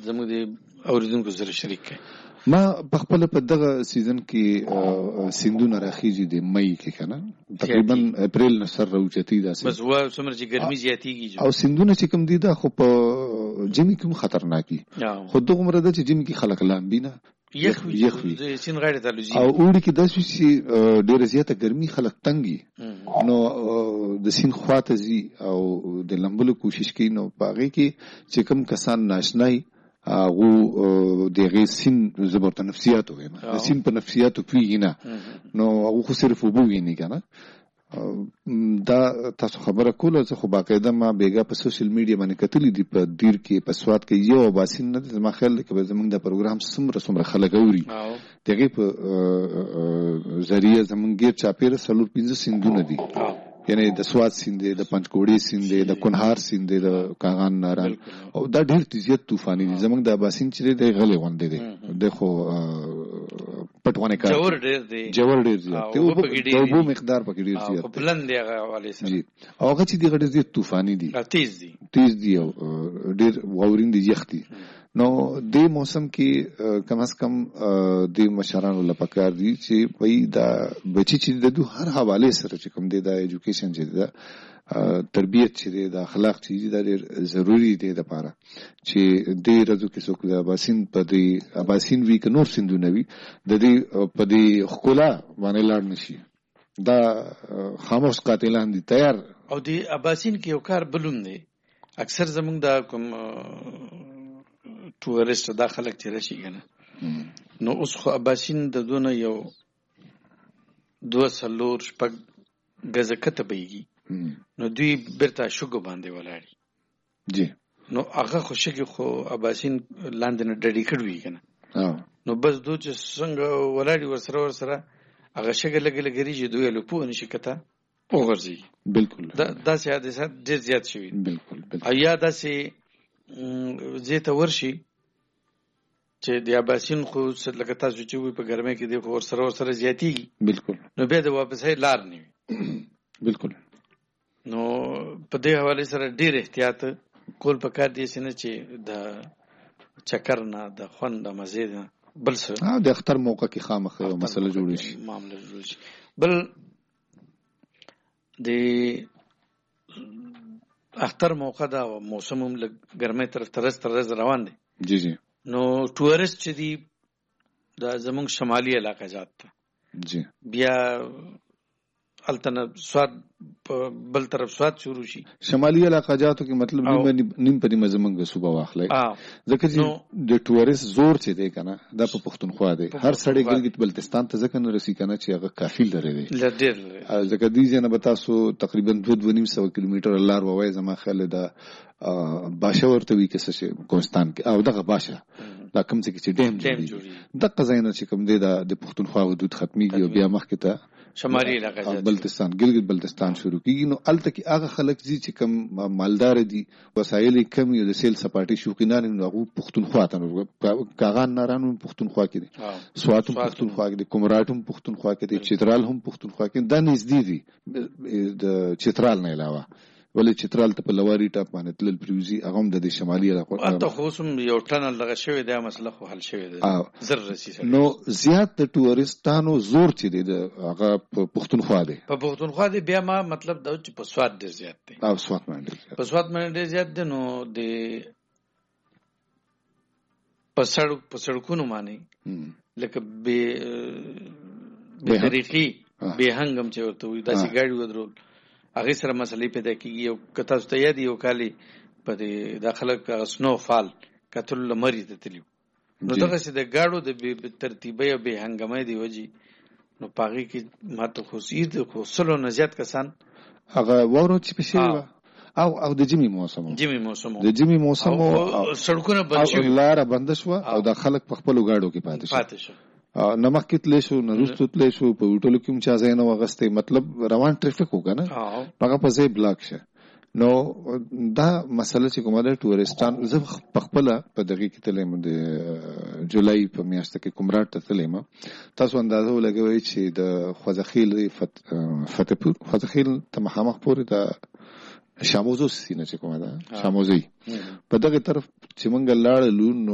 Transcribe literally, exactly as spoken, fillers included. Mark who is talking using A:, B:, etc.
A: زموږ د اوریدونکو سره شریک کړئ.
B: ما په خپل په دغه سیزن کې سیندونه راخیږي د مې کې کنه تقریبا اپریل نه سر راوچتي داسې بس
A: وا څومره چې ګرمي زیاتیږي
B: او سیندونه چې کوم دي دا خو په جمی کې خطرناکي خو دغه مرده چې جمی کې خلک لامبینه
A: یخ یخ سین غاړه ته لږی
B: او اوړي کې داسې چې ډېر زیاته ګرمي خلک تنګي نو د سین خواته زی او د لمبلو کوشش کوي نو باغې کې چې کوم کسان ناشنای او د غي سین زبرت نفسیات وګنه د سین په نفسیات پیږي نه نو هغه خو صرف وبوي نه کنه دا تاسو خبره کوله زه خو باقاعده ما بیګا په سوشل میډیا باندې کتلې دی په دیر کې په سواد کې یو باسین نه زما خیال کې به زمونږ د پروګرام سمره سمره خلک اوري دغه په ذریعہ زمونږ غیر چاپیره سلور پنځه سیندونه دي یعنی د سواد سیند دی د پنځګوړي سیند دی د کونهار سیند دی د کاغان ناران او دا ډېر تیزیت طوفاني دي زمونږ د اباسین چې دی غلې غونډې دي د خو پټوانه کار
A: جوړ ډېر دی
B: جوړ ډېر زیات دی او په مقدار پکې ډېر زیات
A: دی په بلند دی هغه حواله سره
B: جی او هغه چې دی غډ زیات طوفاني دي
A: تیز دي
B: تیز دي او ډېر واورین دي یخ دي نو د موسم کې کم از کم د مشرانو لپاره دي چې وای دا بچی چې د هر حواله سره چې کوم دی د ایجوکیشن چې دا تربیت چې د اخلاق چې دا ډېر ضروری دی د لپاره چې د رزو کې څوک د اباسین په دی اباسین وی ک نور سندونه وی د دې په دی خلا باندې لاړ نشي دا خاموش قاتلان دي تیار
A: او د اباسین کې یو کار بلوم دی اکثر زمونږ د کوم ټورست دا خلک چې راشي کنه نو اوس خو اباسین د دونه یو دوه سلور شپږ غزه کته بيږي نو دوی برته شګو باندې ولاړی
B: جی
A: نو هغه خو شګي خو اباسین لاندې نه ډډی کړوي کنه نو بس دوی چې څنګه ولاړی ورسره ورسره هغه شګه لګ لګريږي دوی له پوه نشي کته وګرځي
B: بالکل
A: دا داسې حادثات ډېر زیات شوي
B: بالکل بالکل
A: او یا داسې زه ته ورشي چې د اباسین خو لکه تاسو چې وي په ګرمه کې دی خو سره سره زیاتیږي
B: بالکل
A: نو به د واپسې لار نه
B: بالکل
A: نو په دې حواله سره ډیر احتیاط کول پکار دي چې د چکر نه د خوند د مزید بل څه
B: ها د اختر موقع کې خامخه یو مسله جوړ شي
A: معاملې جوړ شي بل د اختر موقع دا موسم هم لږ ګرمۍ طرف ترس ترس روان دی
B: جی جی
A: نو ټورست چې دی دا زمونږ شمالي علاقه جات ته
B: جی
A: بیا التنه سواد بل طرف سواد شروع شي
B: شمالي علاقه جاتو کې مطلب نیم نیم په نیمه زمونږ صوبه واخلای ځکه چې د ټورست زور چې دی کنه دا په پښتونخوا دی هر سړی ګلګت بلتستان ته ځکه نه رسی کنه چې هغه کافی لري دی
A: لډیر
B: ځکه دی ځنه به تاسو تقریبا دوه دوه نیم سو کیلومتر لار وای زما خیال دا باشه ورته وی کسه چې کوهستان کې او دغه باشه دا کوم چې ډیم جوړي د قزاینه چې کوم دی د پښتونخوا حدود ختميږي او بیا مخکې ته
A: شمالي علاقه
B: بلتستان ګلګت بلتستان شروع کیږي نو الته کې هغه خلک چې کوم مالدار دي وسایل کم یو د سیل سپاټي شوقینان نو هغه پښتونخوا ته کاغان نارانو پښتونخوا کې دي سواتم پښتونخوا کې دي کومراټم پښتونخوا کې دي چترال هم پښتونخوا کې دا نږدې دي د چترال نه علاوه ولې چترال ته په لواري ټاپ باندې تل پریوزي هغه هم د شمالي علاقو
A: اته خو سم یو ټنل لغه شوی دی مسله خو حل شوی دی زر رسی
B: نو زیات د ټورستانو زور چې دی هغه په پښتونخوا دی
A: په پښتونخوا دی بیا ما مطلب دا چې په سواد ډیر زیات دی
B: او سواد باندې
A: په سواد باندې ډیر زیات دی نو د په سړک په سړکونو باندې لکه به به طریقې به هنګم چې ورته وي داسې ګاډي ودرول هغه سره مسلې پیدا کیږي یو کته ست یاد یو کالي په داخله سنو فال کتل لمری ته تلیو نو دغه سي د گاډو د ترتیبي او به هنګمای دی وجي نو پاغي کې ماته خصوصیت خو سلو نه زیات کسان
B: هغه ورو چې پښې او او د جمی موسم
A: جمی موسم
B: د جمی موسم
A: او سړکونه بند شو
B: لار بند شو او د خلک په خپل گاډو کې پاتې شو
A: پاتې شو
B: نمک کتلی شو نروستو تلی شو په وټلو کې مچا ځای نه وغسته مطلب روان ټریفیک وکنه هغه په ځای بلاک شه نو دا مسله چې کومه ده ټورستان زه په خپل په دغه کې تلم د جولای په میاشت کې کومراټ ته تلم تاسو اندازه ولګوي چې د خوځخیل فتحپور خوځخیل ته مخامخ پورې د شاموزو سینه چې کومه ده شاموزي په دغه طرف چې مونږ لاړ لون